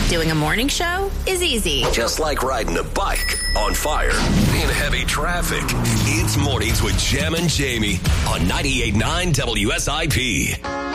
Doing a morning show is easy. Just like riding a bike on fire in heavy traffic. It's Mornings with Jam and Jamie on 98.9 WSIP.